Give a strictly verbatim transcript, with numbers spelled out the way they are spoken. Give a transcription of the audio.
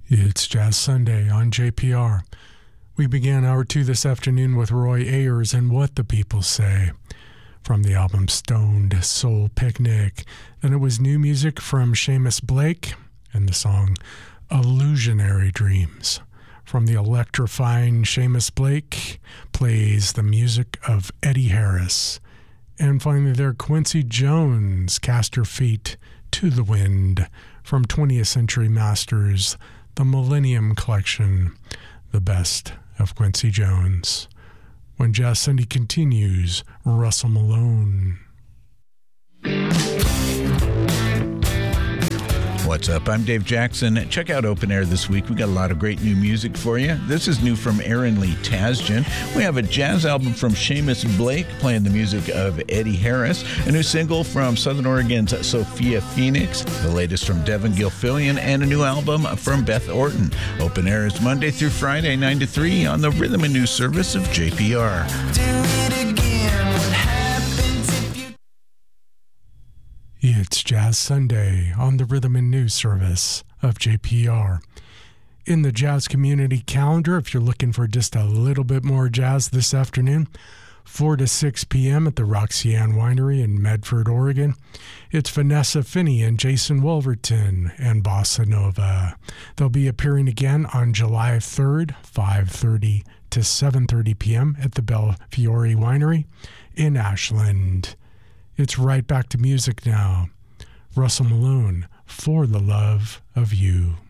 It's Jazz Sunday on J P R. We began hour two this afternoon with Roy Ayers and What the People Say from the album Stoned Soul Picnic. Then it was new music from Seamus Blake and the song Illusionary Dreams. From the electrifying Seamus Blake plays the music of Eddie Harris. And finally there, Quincy Jones, Cast Your Feet to the Wind from twentieth Century Masters, the Millennium Collection, the best of Quincy Jones. When Jazz Sunday continues, Russell Malone. What's up? I'm Dave Jackson. Check out Open Air this week. We got a lot of great new music for you. This is new from Aaron Lee Tasjan. We have a jazz album from Seamus Blake playing the music of Eddie Harris. A new single from Southern Oregon's Sophia Phoenix. The latest from Devin Gilfillian. And a new album from Beth Orton. Open Air is Monday through Friday, nine to three on the Rhythm and News service of J P R. Do it again. What happens if you... It's Jazz Sunday on the Rhythm and News service of J P R. In the jazz community calendar, if you're looking for just a little bit more jazz this afternoon, four to six p.m. at the Roxanne Winery in Medford, Oregon, it's Vanessa Finney and Jason Wolverton and Bossa Nova. They'll be appearing again on July third, five thirty to seven thirty p.m. at the Belfiore Winery in Ashland. It's right back to music now. Russell Malone, For the Love of You.